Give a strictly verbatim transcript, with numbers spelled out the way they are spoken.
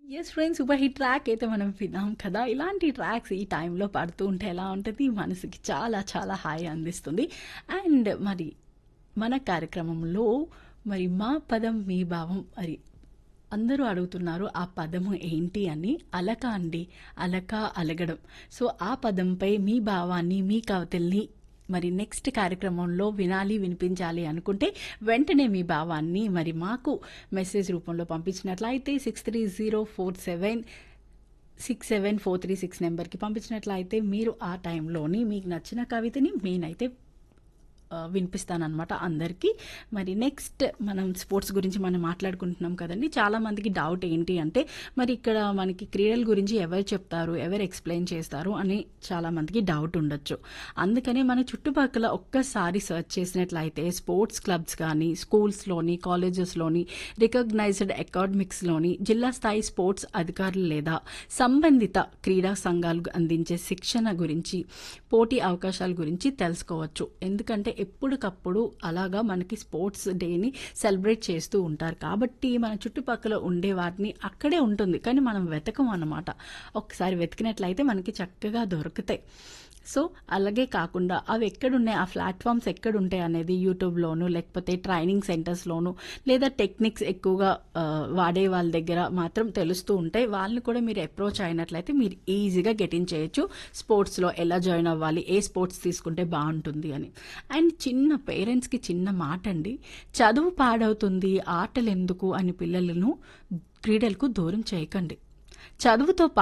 Yes friends. Super hit track అయితే మనం విన్నాం కదా! ఇలాంటి ట్రాక్స్ ఈ టైంలో పాడుతూ ఉంటే ఎలా ఉంటది? మనసుకి చాలా చాలా హాయి అందిస్తుంది. అండ్ మరి మన కార్యక్రమంలో మరి మా పదం మీ భావం మరి అందరూ అడుగుతున్నారు ఆ పదము ఏంటి అని. అలక అండి. అలక అలగడం. సో ఆ పదంపై మీ భావాన్ని, మీ కవితల్ని మరి నెక్స్ట్ కార్యక్రమంలో వినాలి, వినిపించాలి అనుకుంటే వెంటనే మీ భావాన్ని మరి మాకు మెసేజ్ రూపంలో పంపించినట్లయితే six three zero four seven six seven four three six నెంబర్కి పంపించినట్లయితే మీరు ఆ టైంలోని మీకు నచ్చిన కవితని నేనైతే ఆ, వినిపిస్తానన్నమాట అందరికీ. మరి నెక్స్ట్ మనం స్పోర్ట్స్ గురించి మనం మాట్లాడుకుంటున్నాం కదండి. చాలామందికి డౌట్ ఏంటి అంటే మరి ఇక్కడ మనకి క్రీడల గురించి ఎవరు చెప్తారు, ఎవరు ఎక్స్ప్లెయిన్ చేస్తారు అని చాలామందికి డౌట్ ఉండొచ్చు. అందుకనే మన చుట్టుపక్కల ఒక్కసారి సెర్చ్ చేసినట్లయితే స్పోర్ట్స్ క్లబ్స్ కానీ స్కూల్స్లోని, కాలేజెస్లోని, రికగ్నైజ్డ్ అకాడమిక్స్లోని జిల్లా స్థాయి స్పోర్ట్స్ అధికారులు లేదా సంబంధిత క్రీడా సంఘాలు అందించే శిక్షణ గురించి, పోటీ అవకాశాల గురించి తెలుసుకోవచ్చు. ఎందుకంటే ఎప్పటికప్పుడు అలాగా మనకి స్పోర్ట్స్ డేని సెలబ్రేట్ చేస్తూ ఉంటారు. కాబట్టి మన చుట్టుపక్కల ఉండే వాటిని అక్కడే ఉంటుంది, కానీ మనం వెతకం అన్నమాట. ఒకసారి వెతికినట్లయితే మనకి చక్కగా దొరుకుతాయి. సో అలాగే కాకుండా అవి ఎక్కడున్నాయి, ఆ ప్లాట్ఫామ్స్ ఎక్కడుంటాయి అనేది యూట్యూబ్లోను లేకపోతే ట్రైనింగ్ సెంటర్స్లోను లేదా టెక్నిక్స్ ఎక్కువగా ఆ, వాడే వాళ్ళ దగ్గర మాత్రం తెలుస్తూ ఉంటాయి. వాళ్ళని కూడా మీరు అప్రోచ్ అయినట్లయితే మీరు ఈజీగా గెట్ ఇన్ చేయొచ్చు. స్పోర్ట్స్లో ఎలా జాయిన్ అవ్వాలి, ఏ స్పోర్ట్స్ తీసుకుంటే బాగుంటుంది అని. అండ్ చిన్న పేరెంట్స్కి చిన్న మాట అండి, చదువు పాడవుతుంది ఆటలు ఎందుకు అని పిల్లలను క్రీడలకు దూరం చేయకండి. చదువుతో